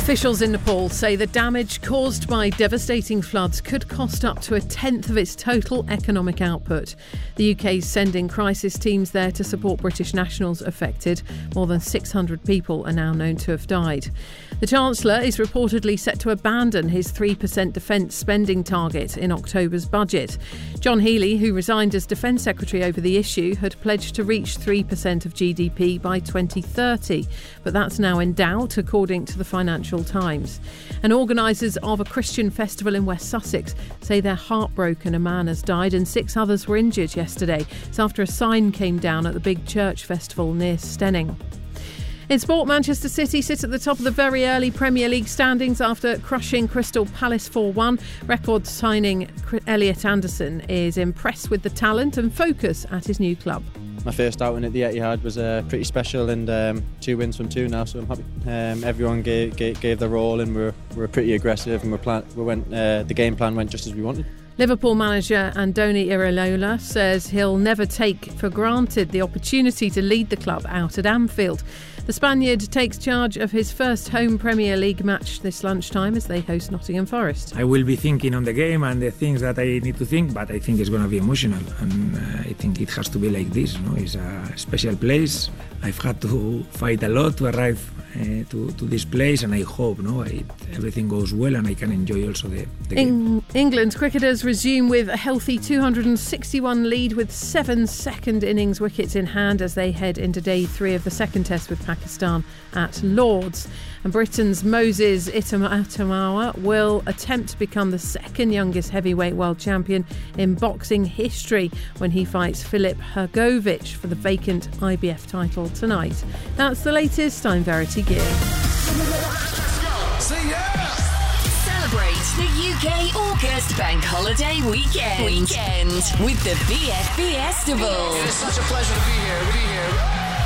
Officials in Nepal say the damage caused by devastating floods could cost up to a tenth of its total economic output. The UK is sending crisis teams there to support British nationals affected. More than 600 people are now known to have died. The Chancellor is reportedly set to abandon his 3% defence spending target in October's budget. John Healey, who resigned as Defence Secretary over the issue, had pledged to reach 3% of GDP by 2030. But that's now in doubt, according to the Financial Times. And organisers of a Christian festival in West Sussex say they're heartbroken. A man has died and 6 others were injured yesterday. It's after a sign came down at the big church festival near Stenning. In sport, Manchester City sit at the top of the very early Premier League standings after crushing Crystal Palace 4-1. Record signing Elliot Anderson is impressed with the talent and focus at his new club. My first outing at the Etihad was pretty special, and 2 wins from 2 now, so I'm happy. Everyone gave their all, and we were pretty aggressive, and the game plan went just as we wanted. Liverpool manager Andoni Iraola says he'll never take for granted the opportunity to lead the club out at Anfield. The Spaniard takes charge of his first home Premier League match this lunchtime as they host Nottingham Forest. I will be thinking on the game and the things that I need to think, but I think it's going to be emotional, and I think it has to be like this. It's a special place. I've had to fight a lot to arrive to this place, and I hope everything goes well and I can enjoy also the game. England's cricketers resume with a healthy 261 lead with 7 second innings wickets in hand as they head into day 3 of the second test with Pakistan at Lord's. And Britain's Moses Itamawa will attempt to become the second youngest heavyweight world champion in boxing history when he fights Filip Hrgovic for the vacant IBF title tonight. That's the latest. I'm Verity Gear. Celebrate the UK August Bank Holiday weekend with the BF Festival. It's such a pleasure to be here.